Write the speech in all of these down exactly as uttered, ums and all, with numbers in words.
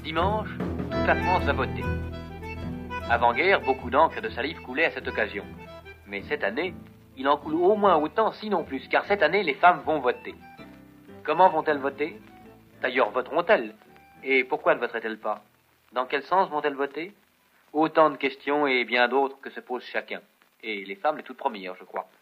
Dimanche, toute la France va voter. Avant-guerre, beaucoup d'encre et de salive coulaient à cette occasion. Mais cette année, il en coule au moins autant, sinon plus, car cette année, les femmes vont voter. Comment vont-elles voter? D'ailleurs, voteront-elles? Et pourquoi ne voteraient-elles pas? Dans quel sens vont-elles voter? Autant de questions et bien d'autres que se pose chacun. Et les femmes les toutes premières, je crois.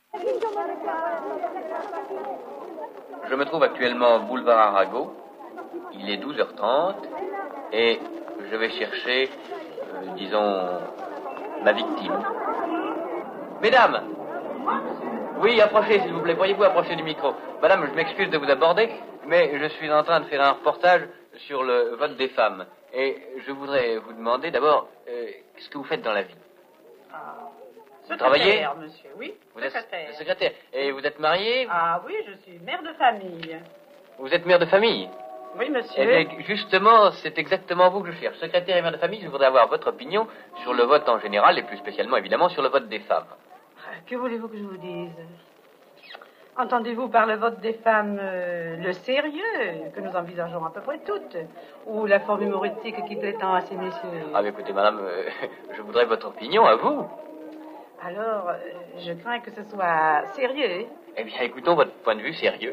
Je me trouve actuellement boulevard Arago. Il est douze heures trente et je vais chercher, euh, disons, ma victime. Mesdames! Oui, approchez s'il vous plaît. Pourriez-vous approcher du micro? Madame, je m'excuse de vous aborder, mais je suis en train de faire un reportage sur le vote des femmes. Et je voudrais vous demander d'abord, euh, qu'est-ce que vous faites dans la vie? Ah, Vous travaillez? Monsieur, oui. Vous secrétaire. êtes secrétaire. Et vous êtes mariée? Ah oui, je suis mère de famille. Vous êtes mère de famille? Oui, monsieur. Eh bien, justement, c'est exactement vous que je cherche. Secrétaire et mère de famille, je voudrais avoir votre opinion sur le vote en général et plus spécialement, évidemment, sur le vote des femmes. Que voulez-vous que je vous dise? Entendez-vous par le vote des femmes euh, le sérieux, que nous envisageons à peu près toutes, ou la forme humoristique qui prétend à ces messieurs? Ah, mais écoutez, madame, euh, je voudrais votre opinion à vous. Alors, euh, je crains que ce soit sérieux. Eh bien, écoutons votre point de vue sérieux.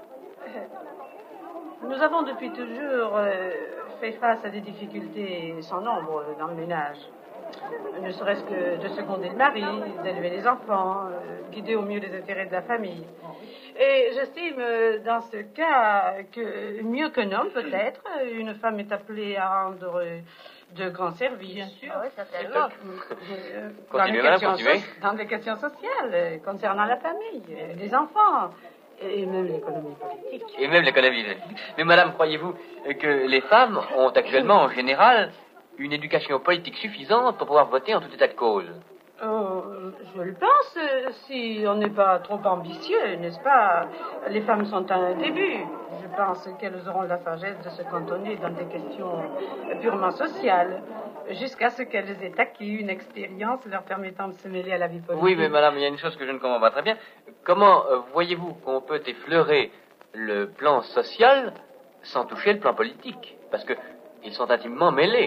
Nous avons depuis toujours euh, fait face à des difficultés sans nombre dans le ménage. Ne serait-ce que de seconder le mari, d'élever les enfants, euh, guider au mieux les intérêts de la famille. Et j'estime euh, dans ce cas que, mieux qu'un homme peut-être, une femme est appelée à rendre euh, de grands services. Bien sûr, oui, certainement. Euh, dans, Continuez, les madame, questions continuez. so- dans des questions sociales, euh, concernant la famille, euh, les enfants, et même l'économie politique. Et même l'économie. Mais madame, croyez-vous que les femmes ont actuellement, en général, une éducation politique suffisante pour pouvoir voter en tout état de cause? Oh, je le pense, euh, si on n'est pas trop ambitieux, n'est-ce pas? Les femmes sont à un début. Je pense qu'elles auront la sagesse de se cantonner dans des questions purement sociales, jusqu'à ce qu'elles aient acquis une expérience leur permettant de se mêler à la vie politique. Oui, mais madame, il y a une chose que je ne comprends pas très bien. Comment euh, voyez-vous qu'on peut effleurer le plan social sans toucher le plan politique? Parce que ils sont intimement mêlés.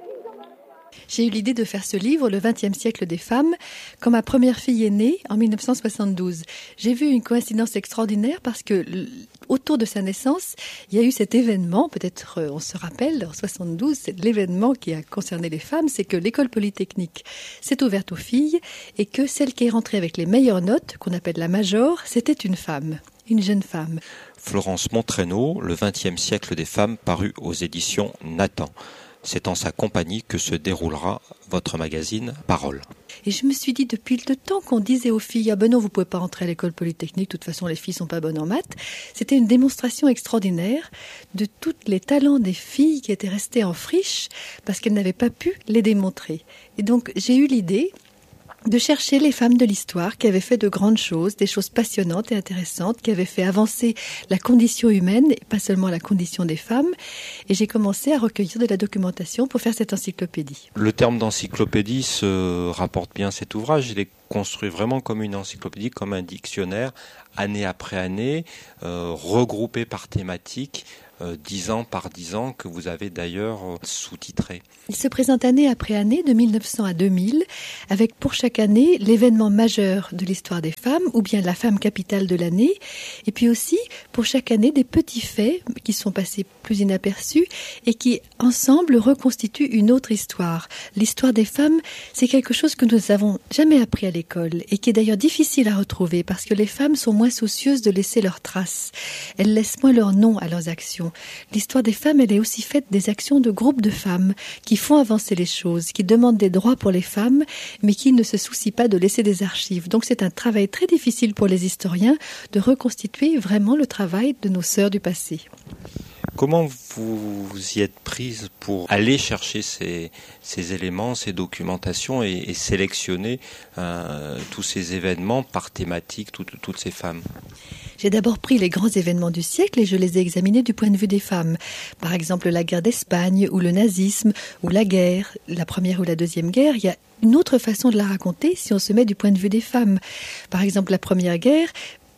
J'ai eu l'idée de faire ce livre, Le vingtième siècle des femmes, quand ma première fille est née en mille neuf cent soixante-douze. J'ai vu une coïncidence extraordinaire parce que autour de sa naissance, il y a eu cet événement, peut-être on se rappelle, en soixante-douze, c'est l'événement qui a concerné les femmes, c'est que l'école polytechnique s'est ouverte aux filles et que celle qui est rentrée avec les meilleures notes, qu'on appelle la major, c'était une femme, une jeune femme. Florence Montraîneau, Le vingtième siècle des femmes, paru aux éditions Nathan. C'est en sa compagnie que se déroulera votre magazine Parole. Et je me suis dit, depuis le temps qu'on disait aux filles, ah ben non, vous pouvez pas rentrer à l'école polytechnique, de toute façon les filles sont pas bonnes en maths, c'était une démonstration extraordinaire de tous les talents des filles qui étaient restées en friche parce qu'elles n'avaient pas pu les démontrer. Et donc j'ai eu l'idée de chercher les femmes de l'histoire qui avaient fait de grandes choses, des choses passionnantes et intéressantes, qui avaient fait avancer la condition humaine, et pas seulement la condition des femmes. Et j'ai commencé à recueillir de la documentation pour faire cette encyclopédie. Le terme d'encyclopédie se rapporte bien à cet ouvrage. Il est construit vraiment comme une encyclopédie, comme un dictionnaire, année après année, euh, regroupé par thématique, euh, dix ans par dix ans, que vous avez d'ailleurs euh, sous-titré. Il se présente année après année, de mille neuf cents à deux mille, avec pour chaque année l'événement majeur de l'histoire des femmes, ou bien la femme capitale de l'année, et puis aussi pour chaque année des petits faits qui sont passés plus inaperçus et qui ensemble reconstituent une autre histoire. L'histoire des femmes, c'est quelque chose que nous n'avons jamais appris à l'école et qui est d'ailleurs difficile à retrouver parce que les femmes sont moins soucieuses de laisser leurs traces. Elles laissent moins leur nom à leurs actions. L'histoire des femmes, elle est aussi faite des actions de groupes de femmes qui font avancer les choses, qui demandent des droits pour les femmes, mais qui ne se soucient pas de laisser des archives. Donc c'est un travail très difficile pour les historiens de reconstituer vraiment le travail de nos sœurs du passé. Comment vous y êtes prise pour aller chercher ces, ces éléments, ces documentations et, et sélectionner euh, tous ces événements par thématique, tout, toutes ces femmes? J'ai d'abord pris les grands événements du siècle et je les ai examinés du point de vue des femmes. Par exemple, la guerre d'Espagne ou le nazisme ou la guerre, la première ou la deuxième guerre, il y a une autre façon de la raconter si on se met du point de vue des femmes. Par exemple, la première guerre,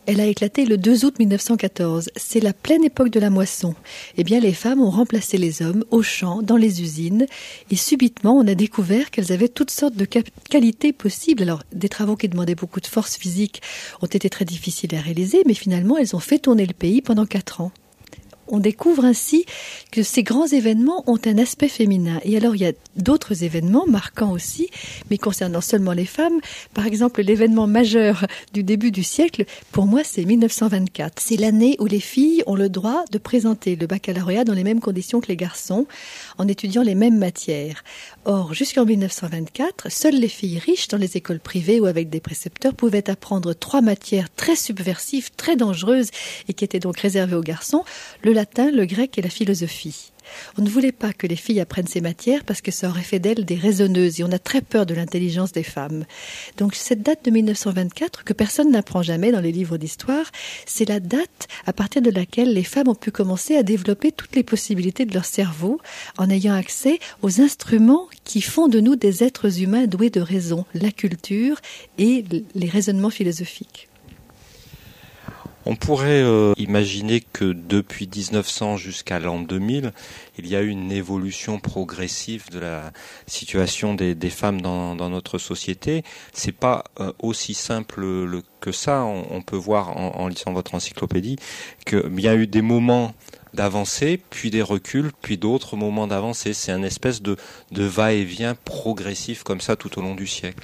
Elle a éclaté le deux août mille neuf cent quatorze. C'est la pleine époque de la moisson. Eh bien, les femmes ont remplacé les hommes aux champs, dans les usines, et subitement, on a découvert qu'elles avaient toutes sortes de qualités possibles. Alors, des travaux qui demandaient beaucoup de force physique ont été très difficiles à réaliser, mais finalement, elles ont fait tourner le pays pendant quatre ans. On découvre ainsi que ces grands événements ont un aspect féminin. Et alors, il y a d'autres événements marquants aussi, mais concernant seulement les femmes. Par exemple, l'événement majeur du début du siècle, pour moi, c'est mille neuf cent vingt-quatre. C'est l'année où les filles ont le droit de présenter le baccalauréat dans les mêmes conditions que les garçons, en étudiant les mêmes matières. Or, jusqu'en mille neuf cent vingt-quatre, seules les filles riches dans les écoles privées ou avec des précepteurs pouvaient apprendre trois matières très subversives, très dangereuses et qui étaient donc réservées aux garçons, le latin, le grec et la philosophie. On ne voulait pas que les filles apprennent ces matières parce que ça aurait fait d'elles des raisonneuses et on a très peur de l'intelligence des femmes. Donc cette date de mille neuf cent vingt-quatre, que personne n'apprend jamais dans les livres d'histoire, c'est la date à partir de laquelle les femmes ont pu commencer à développer toutes les possibilités de leur cerveau en ayant accès aux instruments qui font de nous des êtres humains doués de raison, la culture et les raisonnements philosophiques. On pourrait euh, imaginer que depuis dix-neuf cents jusqu'à l'an deux mille, il y a eu une évolution progressive de la situation des, des femmes dans, dans notre société. C'est pas euh, aussi simple le, que ça. On, on peut voir en, en lisant votre encyclopédie qu'il y a eu des moments d'avancée, puis des reculs, puis d'autres moments d'avancée. C'est un espèce de, de va-et-vient progressif comme ça tout au long du siècle.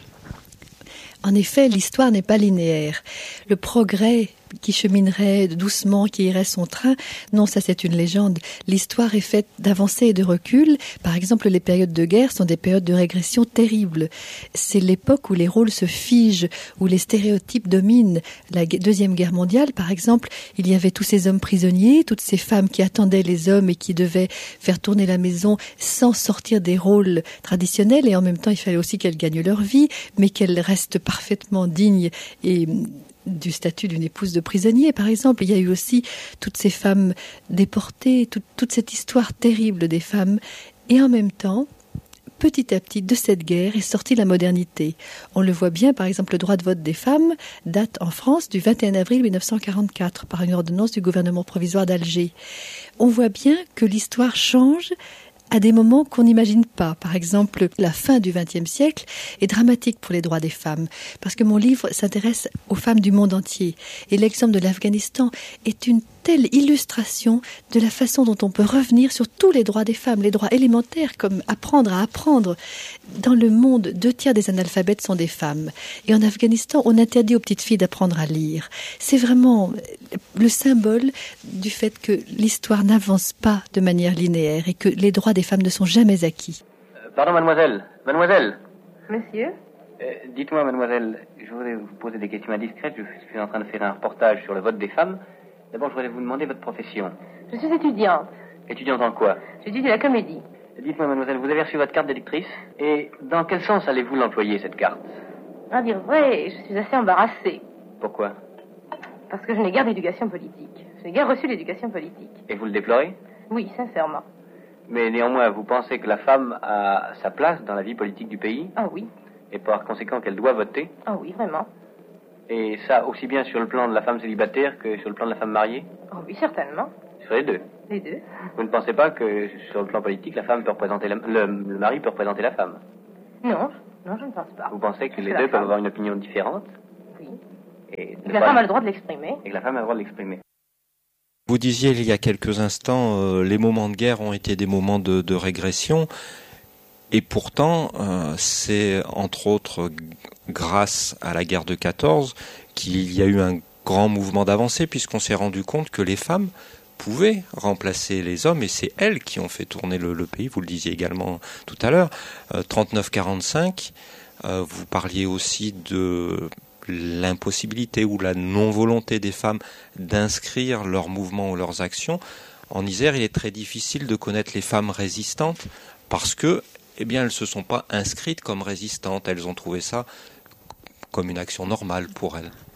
En effet, l'histoire n'est pas linéaire. Le progrès qui cheminerait doucement, qui irait son train, non, ça c'est une légende. L'histoire est faite d'avancées et de reculs. Par exemple, les périodes de guerre sont des périodes de régression terribles. C'est l'époque où les rôles se figent, où les stéréotypes dominent. La Deuxième Guerre mondiale, par exemple, il y avait tous ces hommes prisonniers, toutes ces femmes qui attendaient les hommes et qui devaient faire tourner la maison sans sortir des rôles traditionnels. Et en même temps, il fallait aussi qu'elles gagnent leur vie, mais qu'elles restent parfaitement dignes et du statut d'une épouse de prisonnier, par exemple. Il y a eu aussi toutes ces femmes déportées, tout, toute cette histoire terrible des femmes. Et en même temps, petit à petit, de cette guerre est sortie la modernité. On le voit bien, par exemple, le droit de vote des femmes date en France du vingt et un avril mille neuf cent quarante-quatre, par une ordonnance du gouvernement provisoire d'Alger. On voit bien que l'histoire change à des moments qu'on n'imagine pas. Par exemple, la fin du vingtième siècle est dramatique pour les droits des femmes, parce que mon livre s'intéresse aux femmes du monde entier. Et l'exemple de l'Afghanistan est une telle illustration de la façon dont on peut revenir sur tous les droits des femmes, les droits élémentaires, comme apprendre à apprendre. Dans le monde, deux tiers des analphabètes sont des femmes. Et en Afghanistan, on interdit aux petites filles d'apprendre à lire. C'est vraiment le symbole du fait que l'histoire n'avance pas de manière linéaire et que les droits des femmes ne sont jamais acquis. Euh, pardon, mademoiselle. Mademoiselle. Monsieur ? Euh, dites-moi, mademoiselle, je voudrais vous poser des questions indiscrètes. Je suis en train de faire un reportage sur le vote des femmes. D'abord, je voudrais vous demander votre profession. Je suis étudiante. Étudiante en quoi? J'étudie la comédie. Dites-moi, mademoiselle, vous avez reçu votre carte d'électrice? Et dans quel sens allez-vous l'employer, cette carte? À dire vrai, je suis assez embarrassée. Pourquoi? Parce que je n'ai guère d'éducation politique. Je n'ai guère reçu l'éducation politique. Et vous le déplorez? Oui, sincèrement. Mais néanmoins, vous pensez que la femme a sa place dans la vie politique du pays? Ah oui. Et par conséquent qu'elle doit voter? Ah oui, vraiment. Et ça, aussi bien sur le plan de la femme célibataire que sur le plan de la femme mariée? Ah oui, certainement. Sur les deux? Les deux. Vous ne pensez pas que sur le plan politique, la femme peut représenter la, le, le mari peut représenter la femme? Non, non, je ne pense pas. Vous pensez que Parce les que deux la peuvent femme... avoir une opinion différente? Oui. Et, et que la femme a le droit de l'exprimer. Et que la femme a le droit de l'exprimer. Vous disiez il y a quelques instants, euh, les moments de guerre ont été des moments de, de régression. Et pourtant, euh, c'est entre autres grâce à la guerre de quatorze qu'il y a eu un grand mouvement d'avancée, puisqu'on s'est rendu compte que les femmes pouvaient remplacer les hommes, et c'est elles qui ont fait tourner le, le pays. Vous le disiez également tout à l'heure, euh, trente-neuf quarante-cinq, euh, vous parliez aussi de l'impossibilité ou la non-volonté des femmes d'inscrire leurs mouvements ou leurs actions. En Isère, il est très difficile de connaître les femmes résistantes parce que, eh bien, elles ne se sont pas inscrites comme résistantes. Elles ont trouvé ça comme une action normale pour elles.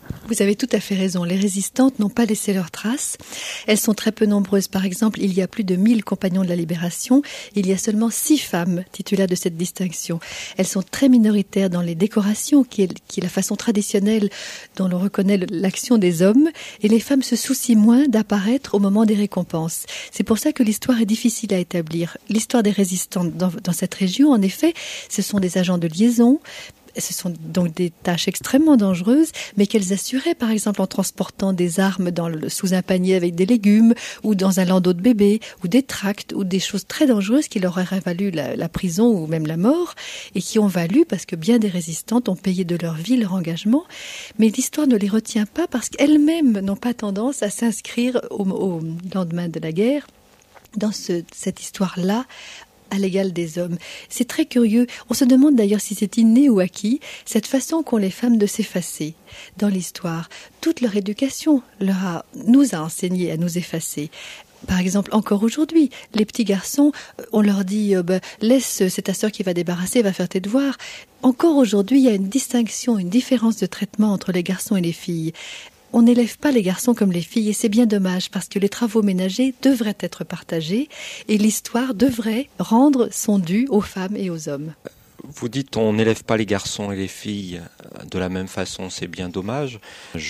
Vous avez tout à fait raison. Les résistantes n'ont pas laissé leurs traces. Elles sont très peu nombreuses. Par exemple, il y a plus de mille compagnons de la Libération. Il y a seulement six femmes titulaires de cette distinction. Elles sont très minoritaires dans les décorations, qui est, qui est la façon traditionnelle dont l'on reconnaît l'action des hommes. Et les femmes se soucient moins d'apparaître au moment des récompenses. C'est pour ça que l'histoire est difficile à établir. L'histoire des résistantes dans, dans cette région, en effet, ce sont des agents de liaison. Ce sont donc des tâches extrêmement dangereuses, mais qu'elles assuraient, par exemple, en transportant des armes dans le, sous un panier avec des légumes, ou dans un landau de bébé, ou des tracts, ou des choses très dangereuses qui leur auraient valu la, la prison ou même la mort, et qui ont valu parce que bien des résistantes ont payé de leur vie leur engagement. Mais l'histoire ne les retient pas parce qu'elles-mêmes n'ont pas tendance à s'inscrire au, au lendemain de la guerre dans ce, cette histoire-là, à l'égal des hommes. C'est très curieux. On se demande d'ailleurs si c'est inné ou acquis, cette façon qu'ont les femmes de s'effacer dans l'histoire. Toute leur éducation leur a, nous a enseigné à nous effacer. Par exemple, encore aujourd'hui, les petits garçons, on leur dit euh, bah, « laisse, c'est ta sœur qui va débarrasser, va faire tes devoirs ». Encore aujourd'hui, il y a une distinction, une différence de traitement entre les garçons et les filles. On n'élève pas les garçons comme les filles et c'est bien dommage parce que les travaux ménagers devraient être partagés et l'histoire devrait rendre son dû aux femmes et aux hommes. Vous dites on n'élève pas les garçons et les filles de la même façon, c'est bien dommage.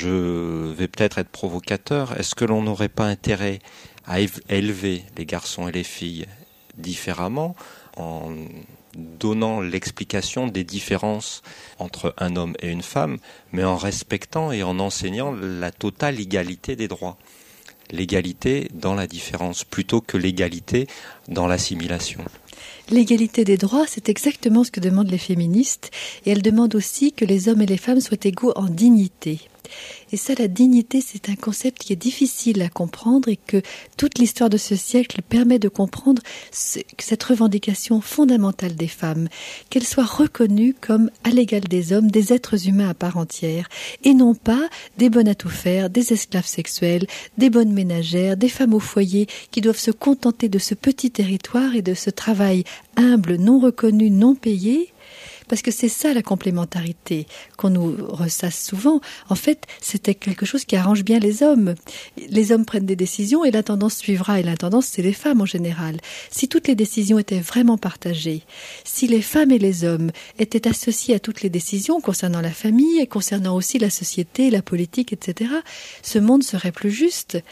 Je vais peut-être être provocateur. Est-ce que l'on n'aurait pas intérêt à élever les garçons et les filles différemment en donnant l'explication des différences entre un homme et une femme, mais en respectant et en enseignant la totale égalité des droits. L'égalité dans la différence, plutôt que l'égalité dans l'assimilation. L'égalité des droits, c'est exactement ce que demandent les féministes, et elles demandent aussi que les hommes et les femmes soient égaux en dignité. Et ça, la dignité, c'est un concept qui est difficile à comprendre et que toute l'histoire de ce siècle permet de comprendre ce, cette revendication fondamentale des femmes, qu'elles soient reconnues comme à l'égal des hommes, des êtres humains à part entière, et non pas des bonnes à tout faire, des esclaves sexuels, des bonnes ménagères, des femmes au foyer qui doivent se contenter de ce petit territoire et de ce travail humble, non reconnu, non payé. Parce que c'est ça la complémentarité qu'on nous ressasse souvent. En fait, c'était quelque chose qui arrange bien les hommes. Les hommes prennent des décisions et l'intendance suivra. Et l'intendance, c'est les femmes en général. Si toutes les décisions étaient vraiment partagées, si les femmes et les hommes étaient associés à toutes les décisions concernant la famille et concernant aussi la société, la politique, et cetera, ce monde serait plus juste.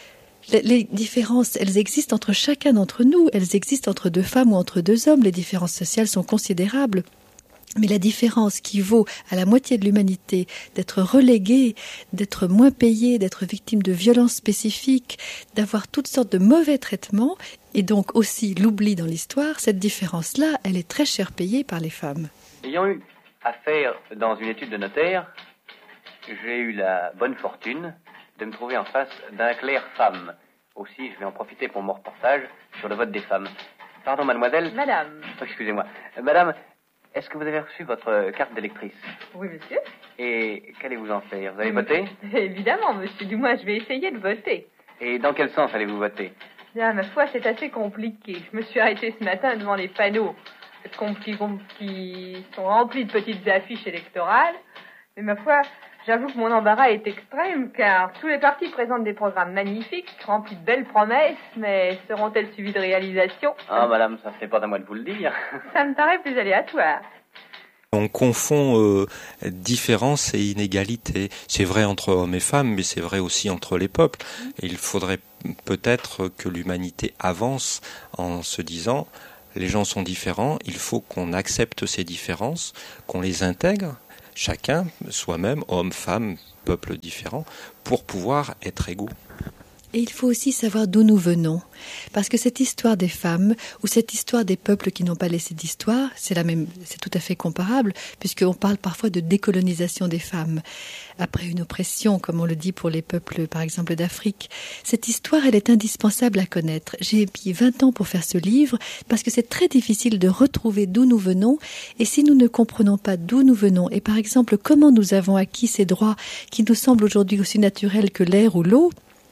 Les différences, elles existent entre chacun d'entre nous. Elles existent entre deux femmes ou entre deux hommes. Les différences sociales sont considérables. Mais la différence qui vaut à la moitié de l'humanité d'être reléguée, d'être moins payée, d'être victime de violences spécifiques, d'avoir toutes sortes de mauvais traitements, et donc aussi l'oubli dans l'histoire, cette différence-là, elle est très cher payée par les femmes. Ayant eu affaire dans une étude de notaire, j'ai eu la bonne fortune de me trouver en face d'un clerc femme. Aussi, je vais en profiter pour mon reportage sur le vote des femmes. Pardon, mademoiselle. Madame. Oh, excusez-moi. Euh, madame, est-ce que vous avez reçu votre carte d'électrice? Oui, monsieur. Et qu'allez-vous en faire? Vous allez oui, voter? Évidemment, monsieur. Du moins, je vais essayer de voter. Et dans quel sens allez-vous voter? Bien, ma foi, c'est assez compliqué. Je me suis arrêtée ce matin devant les panneaux qui, qui sont remplis de petites affiches électorales. Mais ma foi, j'avoue que mon embarras est extrême, car tous les partis présentent des programmes magnifiques, remplis de belles promesses, mais seront-elles suivies de réalisation? Ah, madame, ça c'est pas à moi de vous le dire. Ça me paraît plus aléatoire. On confond euh, différence et inégalité. C'est vrai entre hommes et femmes, mais c'est vrai aussi entre les peuples. Et il faudrait peut-être que l'humanité avance en se disant les gens sont différents, il faut qu'on accepte ces différences, qu'on les intègre, chacun, soi-même, homme, femme, peuple différent, pour pouvoir être égaux. Et il faut aussi savoir d'où nous venons. Parce que cette histoire des femmes, ou cette histoire des peuples qui n'ont pas laissé d'histoire, c'est la même, c'est tout à fait comparable, puisqu'on parle parfois de décolonisation des femmes. Après une oppression, comme on le dit pour les peuples, par exemple, d'Afrique. Cette histoire, elle est indispensable à connaître. J'ai mis vingt ans pour faire ce livre, parce que c'est très difficile de retrouver d'où nous venons. Et si nous ne comprenons pas d'où nous venons, et par exemple, comment nous avons acquis ces droits qui nous semblent aujourd'hui aussi naturels que l'air ou l'eau,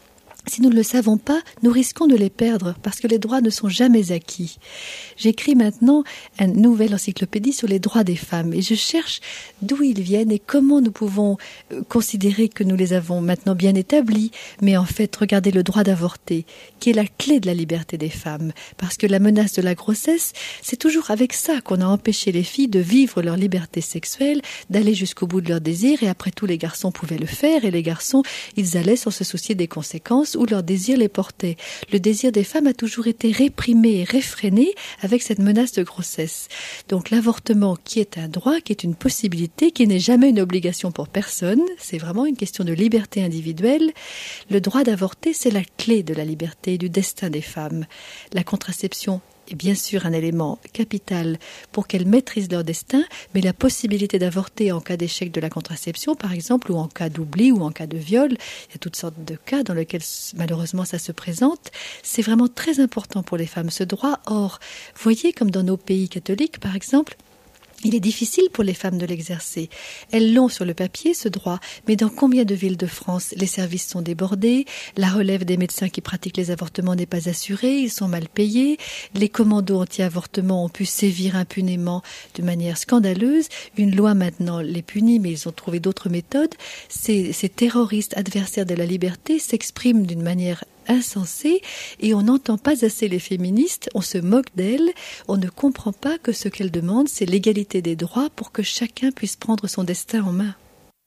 Si nous ne le savons pas, nous risquons de les perdre parce que les droits ne sont jamais acquis. J'écris maintenant une nouvelle encyclopédie sur les droits des femmes et je cherche d'où ils viennent et comment nous pouvons considérer que nous les avons maintenant bien établis, mais en fait regardez le droit d'avorter, qui est la clé de la liberté des femmes, parce que la menace de la grossesse, c'est toujours avec ça qu'on a empêché les filles de vivre leur liberté sexuelle, d'aller jusqu'au bout de leurs désirs, et après tout les garçons pouvaient le faire, et les garçons, ils allaient sans se soucier des conséquences où leur désir les portait. Le désir des femmes a toujours été réprimé et réfréné avec cette menace de grossesse. Donc l'avortement qui est un droit, qui est une possibilité, qui n'est jamais une obligation pour personne, c'est vraiment une question de liberté individuelle. Le droit d'avorter, c'est la clé de la liberté et du destin des femmes. La contraception est bien sûr un élément capital pour qu'elles maîtrisent leur destin, mais la possibilité d'avorter en cas d'échec de la contraception, par exemple, ou en cas d'oubli ou en cas de viol, il y a toutes sortes de cas dans lesquels malheureusement ça se présente, c'est vraiment très important pour les femmes, ce droit. Or, voyez comme dans nos pays catholiques, par exemple, il est difficile pour les femmes de l'exercer. Elles l'ont sur le papier, ce droit, mais dans combien de villes de France les services sont débordés, la relève des médecins qui pratiquent les avortements n'est pas assurée, ils sont mal payés, les commandos anti-avortement ont pu sévir impunément de manière scandaleuse, une loi maintenant les punit, mais ils ont trouvé d'autres méthodes. Ces, ces terroristes adversaires de la liberté s'expriment d'une manière insensée et on n'entend pas assez les féministes, on se moque d'elles, on ne comprend pas que ce qu'elles demandent, c'est l'égalité des droits pour que chacun puisse prendre son destin en main.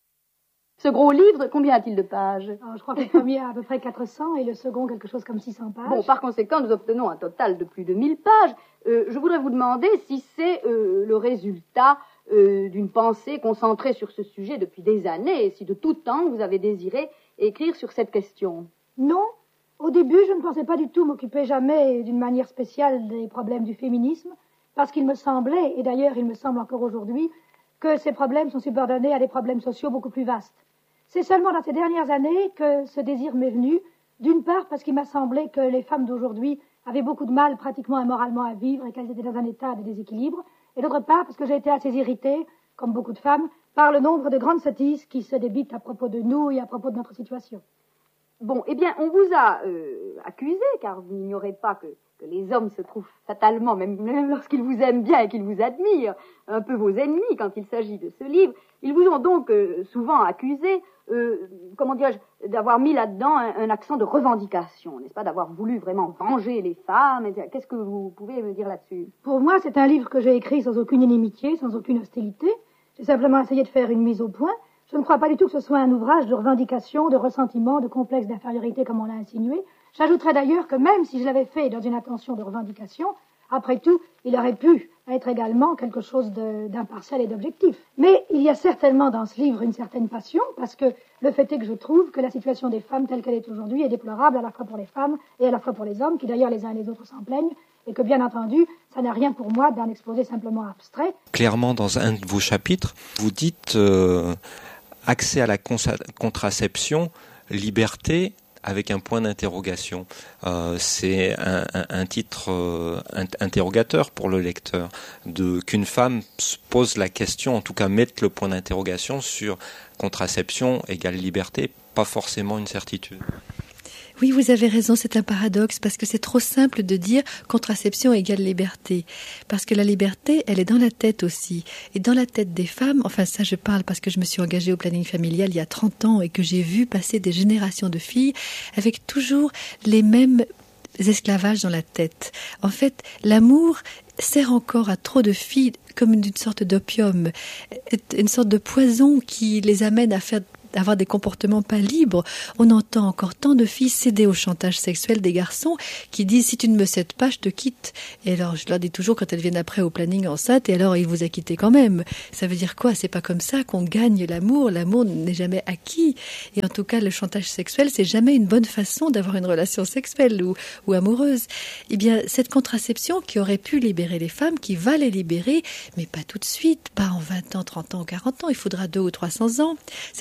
Ce gros livre, combien a-t-il de pages ? Alors, je crois que le premier a à peu près quatre cents et le second quelque chose comme six cents pages. Bon, par conséquent, nous obtenons un total de plus de mille pages. Euh, je voudrais vous demander si c'est euh, le résultat euh, d'une pensée concentrée sur ce sujet depuis des années et si de tout temps vous avez désiré écrire sur cette question. Non. Au début, je ne pensais pas du tout m'occuper jamais d'une manière spéciale des problèmes du féminisme, parce qu'il me semblait, et d'ailleurs il me semble encore aujourd'hui, que ces problèmes sont subordonnés à des problèmes sociaux beaucoup plus vastes. C'est seulement dans ces dernières années que ce désir m'est venu, d'une part parce qu'il m'a semblé que les femmes d'aujourd'hui avaient beaucoup de mal pratiquement et moralement à vivre et qu'elles étaient dans un état de déséquilibre, et d'autre part parce que j'ai été assez irritée, comme beaucoup de femmes, par le nombre de grandes sottises qui se débitent à propos de nous et à propos de notre situation. Bon, eh bien, on vous a euh, accusé, car vous n'ignorez pas que, que les hommes se trouvent fatalement, même, même lorsqu'ils vous aiment bien et qu'ils vous admirent, un peu vos ennemis quand il s'agit de ce livre. Ils vous ont donc euh, souvent accusé, euh, comment dirais-je, d'avoir mis là-dedans un, un accent de revendication, n'est-ce pas, d'avoir voulu vraiment venger les femmes. Qu'est-ce que vous pouvez me dire là-dessus ? Pour moi, c'est un livre que j'ai écrit sans aucune inimitié, sans aucune hostilité. J'ai simplement essayé de faire une mise au point. Je ne crois pas du tout que ce soit un ouvrage de revendication, de ressentiment, de complexe d'infériorité comme on l'a insinué. J'ajouterais d'ailleurs que même si je l'avais fait dans une intention de revendication, après tout, il aurait pu être également quelque chose de, d'impartial et d'objectif. Mais il y a certainement dans ce livre une certaine passion, parce que le fait est que je trouve que la situation des femmes telle qu'elle est aujourd'hui est déplorable à la fois pour les femmes et à la fois pour les hommes, qui d'ailleurs les uns et les autres s'en plaignent, et que bien entendu, ça n'a rien pour moi d'un exposé simplement abstrait. Clairement, dans un de vos chapitres, vous dites euh, accès à la consa- contraception, liberté, avec un point d'interrogation. Euh, c'est un, un, un titre euh, interrogateur pour le lecteur, de qu'une femme se pose la question, en tout cas mette le point d'interrogation sur contraception égale liberté, pas forcément une certitude. Oui, vous avez raison, c'est un paradoxe, parce que c'est trop simple de dire contraception égale liberté. Parce que la liberté, elle est dans la tête aussi. Et dans la tête des femmes, enfin ça je parle parce que je me suis engagée au planning familial il y a trente ans et que j'ai vu passer des générations de filles avec toujours les mêmes esclavages dans la tête. En fait, l'amour sert encore à trop de filles comme une sorte d'opium, une sorte de poison qui les amène à faire avoir des comportements pas libres. On entend encore tant de filles céder au chantage sexuel des garçons qui disent « si tu ne me cèdes pas, je te quitte ». Et alors, je leur dis toujours quand elles viennent après au planning enceinte, et alors il vous a quitté quand même. Ça veut dire quoi ? C'est pas comme ça qu'on gagne l'amour. L'amour n'est jamais acquis. Et en tout cas, le chantage sexuel, c'est jamais une bonne façon d'avoir une relation sexuelle ou, ou amoureuse. Eh bien, cette contraception qui aurait pu libérer les femmes, qui va les libérer, mais pas tout de suite, pas en vingt ans, trente ans, quarante ans, il faudra deux ou trois cents ans. Cet esclavage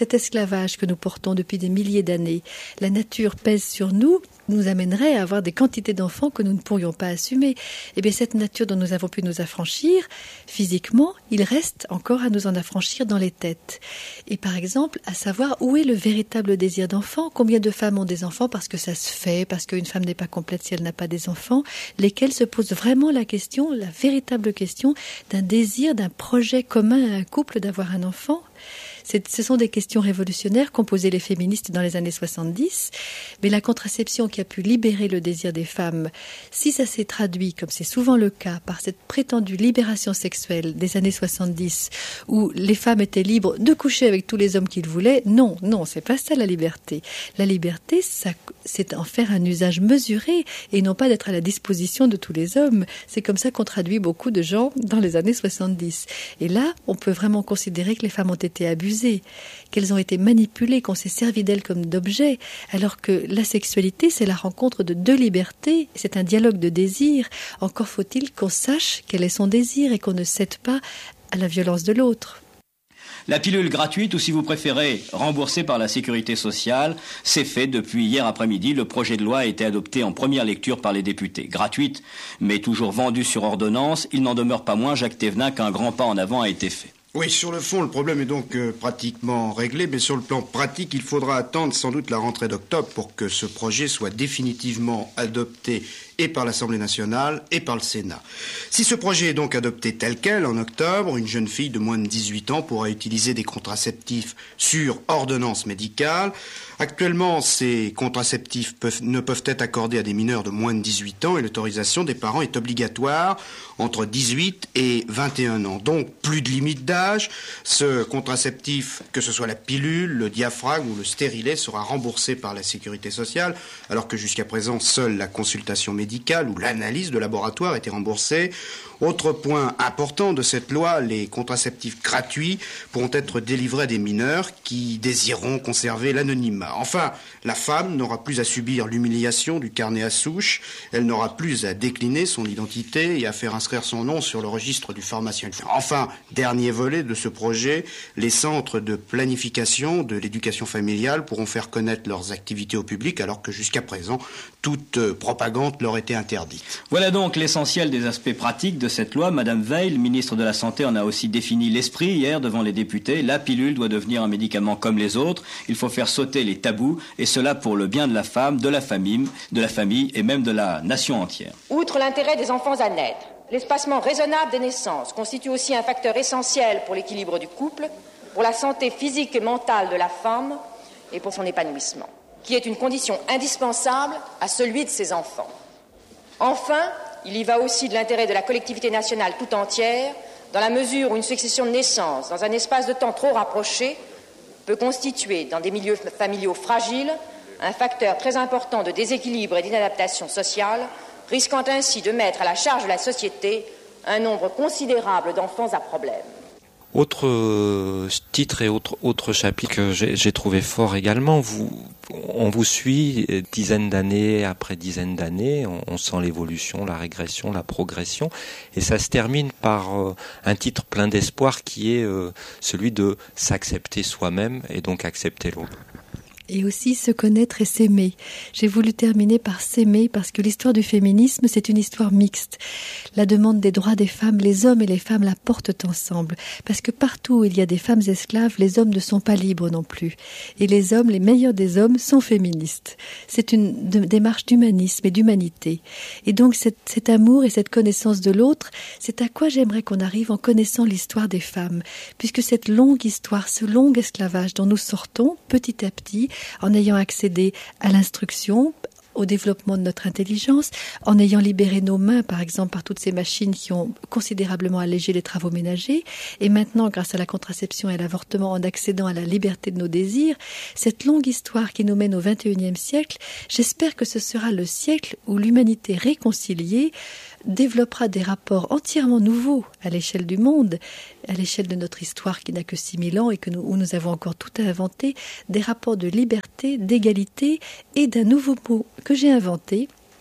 esclavage que nous portons depuis des milliers d'années. La nature pèse sur nous, nous amènerait à avoir des quantités d'enfants que nous ne pourrions pas assumer. Et bien cette nature dont nous avons pu nous affranchir, physiquement, il reste encore à nous en affranchir dans les têtes. Et par exemple, à savoir où est le véritable désir d'enfant, combien de femmes ont des enfants parce que ça se fait, parce qu'une femme n'est pas complète si elle n'a pas des enfants, lesquelles se posent vraiment la question, la véritable question d'un désir, d'un projet commun à un couple d'avoir un enfant. C'est, ce sont des questions révolutionnaires qu'ont posées les féministes dans les années soixante-dix, mais la contraception qui a pu libérer le désir des femmes, si ça s'est traduit, comme c'est souvent le cas, par cette prétendue libération sexuelle des années soixante-dix, où les femmes étaient libres de coucher avec tous les hommes qu'ils voulaient, non, non, c'est pas ça la liberté. La liberté, ça, c'est en faire un usage mesuré et non pas d'être à la disposition de tous les hommes. C'est comme ça qu'on traduit beaucoup de gens dans les années soixante-dix. Et là, on peut vraiment considérer que les femmes ont été abusées, qu'elles ont été manipulées, qu'on s'est servi d'elles comme d'objets, alors que la sexualité, c'est la rencontre de deux libertés, c'est un dialogue de désir. Encore faut-il qu'on sache quel est son désir et qu'on ne cède pas à la violence de l'autre. La pilule gratuite, ou si vous préférez, remboursée par la sécurité sociale, c'est fait depuis hier après-midi. Le projet de loi a été adopté en première lecture par les députés. Gratuite, mais toujours vendue sur ordonnance, il n'en demeure pas moins, Jacques Thévenin, qu'un grand pas en avant a été fait. Oui, sur le fond, le problème est donc euh, pratiquement réglé, mais sur le plan pratique, il faudra attendre sans doute la rentrée d'octobre pour que ce projet soit définitivement adopté et par l'Assemblée nationale et par le Sénat. Si ce projet est donc adopté tel quel, en octobre, une jeune fille de moins de dix-huit ans pourra utiliser des contraceptifs sur ordonnance médicale. Actuellement, ces contraceptifs peuvent, ne peuvent être accordés à des mineurs de moins de dix-huit ans et l'autorisation des parents est obligatoire entre dix-huit et vingt et un ans. Donc, plus de limite d'âge. Ce contraceptif, que ce soit la pilule, le diaphragme ou le stérilet, sera remboursé par la sécurité sociale, alors que jusqu'à présent, seule la consultation médicale ou l'analyse de laboratoire était remboursée. Autre point important de cette loi, les contraceptifs gratuits pourront être délivrés à des mineurs qui désireront conserver l'anonymat. Enfin, la femme n'aura plus à subir l'humiliation du carnet à souche, elle n'aura plus à décliner son identité et à faire inscrire son nom sur le registre du pharmacien. Enfin, dernier volet de ce projet, les centres de planification de l'éducation familiale pourront faire connaître leurs activités au public alors que jusqu'à présent, toute propagande leur était interdite. Voilà donc l'essentiel des aspects pratiques de cette loi. Madame Veil, ministre de la Santé, en a aussi défini l'esprit hier devant les députés. La pilule doit devenir un médicament comme les autres. Il faut faire sauter les tabous, et cela pour le bien de la femme, de la famille, de la famille et même de la nation entière. Outre l'intérêt des enfants à naître, l'espacement raisonnable des naissances constitue aussi un facteur essentiel pour l'équilibre du couple, pour la santé physique et mentale de la femme et pour son épanouissement, qui est une condition indispensable à celui de ses enfants. Enfin, il y va aussi de l'intérêt de la collectivité nationale tout entière, dans la mesure où une succession de naissances dans un espace de temps trop rapproché peut constituer, dans des milieux familiaux fragiles, un facteur très important de déséquilibre et d'inadaptation sociale, risquant ainsi de mettre à la charge de la société un nombre considérable d'enfants à problème. Autre euh, titre et autre, autre chapitre que j'ai, j'ai trouvé fort également, vous, on vous suit dizaines d'années après dizaines d'années, on, on sent l'évolution, la régression, la progression, et ça se termine par euh, un titre plein d'espoir qui est euh, celui de s'accepter soi-même et donc accepter l'autre. Et aussi se connaître et s'aimer. J'ai voulu terminer par s'aimer parce que l'histoire du féminisme, c'est une histoire mixte. La demande des droits des femmes, les hommes et les femmes la portent ensemble. Parce que partout où il y a des femmes esclaves, les hommes ne sont pas libres non plus. Et les hommes, les meilleurs des hommes, sont féministes. C'est une de, démarche d'humanisme et d'humanité. Et donc cet, cet amour et cette connaissance de l'autre, c'est à quoi j'aimerais qu'on arrive en connaissant l'histoire des femmes. Puisque cette longue histoire, ce long esclavage dont nous sortons petit à petit, en ayant accédé à l'instruction, au développement de notre intelligence, en ayant libéré nos mains, par exemple, par toutes ces machines qui ont considérablement allégé les travaux ménagers, et maintenant, grâce à la contraception et à l'avortement, en accédant à la liberté de nos désirs, cette longue histoire qui nous mène au vingt et unième siècle, j'espère que ce sera le siècle où l'humanité réconciliée développera des rapports entièrement nouveaux à l'échelle du monde, à l'échelle de notre histoire qui n'a que six mille ans et que nous, où nous avons encore tout à inventer, des rapports de liberté, d'égalité et d'un nouveau mot que j'ai inventé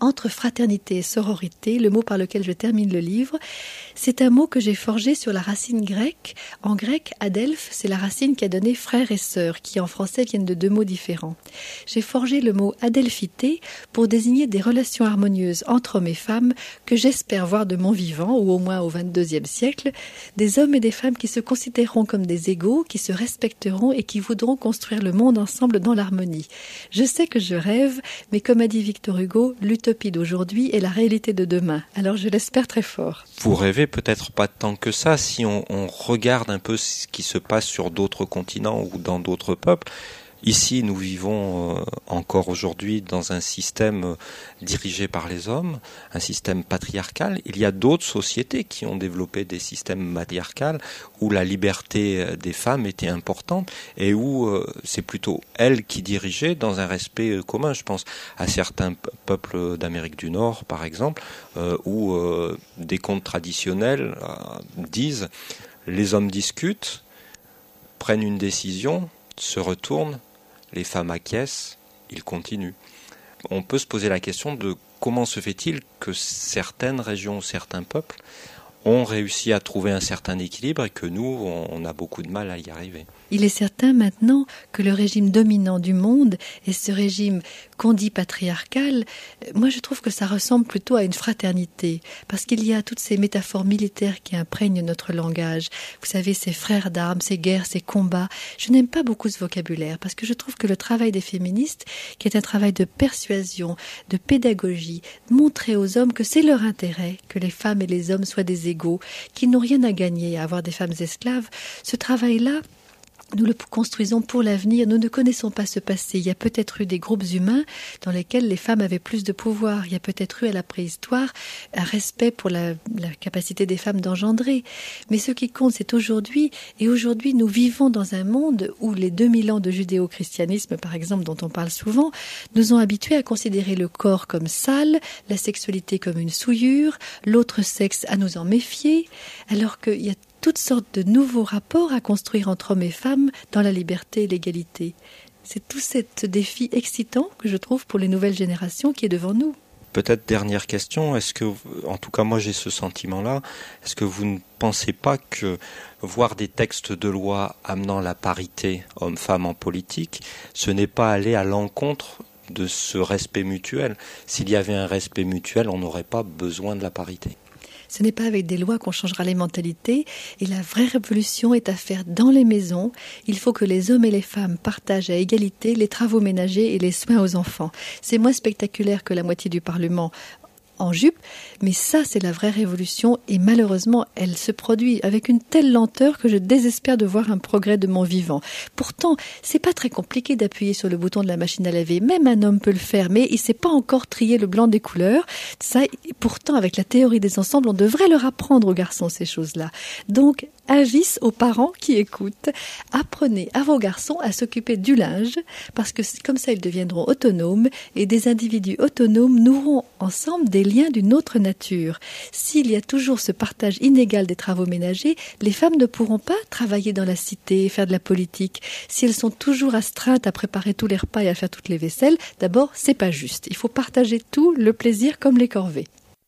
entre fraternité et sororité, le mot par lequel je termine le livre, c'est un mot que j'ai forgé sur la racine grecque. En grec, adelphes, c'est la racine qui a donné frère et sœur, qui en français viennent de deux mots différents. J'ai forgé le mot adelphité pour désigner des relations harmonieuses entre hommes et femmes que j'espère voir de mon vivant, ou au moins au vingt-deuxième siècle, des hommes et des femmes qui se considéreront comme des égaux, qui se respecteront et qui voudront construire le monde ensemble dans l'harmonie. Je sais que je rêve, mais comme a dit Victor Hugo, l'utopie d'aujourd'hui est la réalité de demain. Alors je l'espère très fort. Vous rêvez peut-être pas tant que ça si on, on regarde un peu ce qui se passe sur d'autres continents ou dans d'autres peuples. Ici, nous vivons euh, encore aujourd'hui dans un système euh, dirigé par les hommes, un système patriarcal. Il y a d'autres sociétés qui ont développé des systèmes matriarcaux où la liberté des femmes était importante et où euh, c'est plutôt elles qui dirigeaient dans un respect euh, commun. Je pense à certains p- peuples d'Amérique du Nord, par exemple, euh, où euh, des contes traditionnels euh, disent les hommes discutent, prennent une décision, se retournent, les femmes acquiescent, ils continuent. On peut se poser la question de comment se fait-il que certaines régions, certains peuples ont réussi à trouver un certain équilibre et que nous, on a beaucoup de mal à y arriver. Il est certain maintenant que le régime dominant du monde et ce régime qu'on dit patriarcal, moi je trouve que ça ressemble plutôt à une fraternité, parce qu'il y a toutes ces métaphores militaires qui imprègnent notre langage. Vous savez, ces frères d'armes, ces guerres, ces combats. Je n'aime pas beaucoup ce vocabulaire, parce que je trouve que le travail des féministes, qui est un travail de persuasion, de pédagogie, montrer aux hommes que c'est leur intérêt que les femmes et les hommes soient des égaux, qu'ils n'ont rien à gagner à avoir des femmes esclaves, ce travail-là, nous le construisons pour l'avenir. Nous ne connaissons pas ce passé. Il y a peut-être eu des groupes humains dans lesquels les femmes avaient plus de pouvoir. Il y a peut-être eu à la préhistoire un respect pour la, la capacité des femmes d'engendrer. Mais ce qui compte, c'est aujourd'hui. Et aujourd'hui, nous vivons dans un monde où les deux mille ans de judéo-christianisme, par exemple, dont on parle souvent, nous ont habitués à considérer le corps comme sale, la sexualité comme une souillure, l'autre sexe à nous en méfier, alors qu'il y a toutes sortes de nouveaux rapports à construire entre hommes et femmes dans la liberté et l'égalité. C'est tout cet défi excitant que je trouve pour les nouvelles générations qui est devant nous. Peut-être dernière question, est-ce que, en tout cas moi j'ai ce sentiment-là, est-ce que vous ne pensez pas que voir des textes de loi amenant la parité homme-femme en politique, ce n'est pas aller à l'encontre de ce respect mutuel? S'il y avait un respect mutuel, on n'aurait pas besoin de la parité. Ce n'est pas avec des lois qu'on changera les mentalités, et la vraie révolution est à faire dans les maisons. Il faut que les hommes et les femmes partagent à égalité les travaux ménagers et les soins aux enfants. C'est moins spectaculaire que la moitié du Parlement en jupe, mais ça c'est la vraie révolution, et malheureusement elle se produit avec une telle lenteur que je désespère de voir un progrès de mon vivant. Pourtant, c'est pas très compliqué d'appuyer sur le bouton de la machine à laver, même un homme peut le faire, mais il sait pas encore trier le blanc des couleurs. Ça, pourtant avec la théorie des ensembles, on devrait leur apprendre aux garçons ces choses-là. Donc, avis aux parents qui écoutent, apprenez à vos garçons à s'occuper du linge, parce que comme ça ils deviendront autonomes, et des individus autonomes nourront ensemble des liens d'une autre nature. S'il y a toujours ce partage inégal des travaux ménagers, les femmes ne pourront pas travailler dans la cité et faire de la politique. Si elles sont toujours astreintes à préparer tous les repas et à faire toutes les vaisselles, d'abord, c'est pas juste. Il faut partager tout, le plaisir comme les corvées.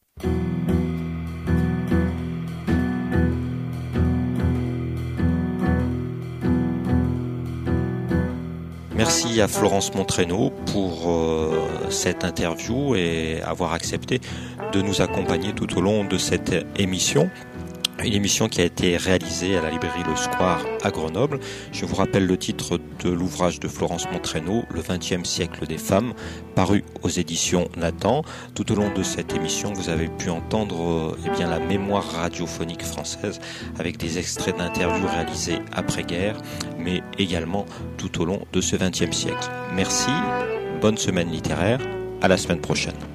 Merci à Florence Montraîneau pour euh, cette interview et avoir accepté de nous accompagner tout au long de cette émission. Une émission qui a été réalisée à la librairie Le Square à Grenoble. Je vous rappelle le titre de l'ouvrage de Florence Montraîneau, Le vingtième siècle des femmes, paru aux éditions Nathan. Tout au long de cette émission, vous avez pu entendre eh bien, la mémoire radiophonique française avec des extraits d'interviews réalisées après-guerre, mais également tout au long de ce vingtième siècle. Merci, bonne semaine littéraire, à la semaine prochaine.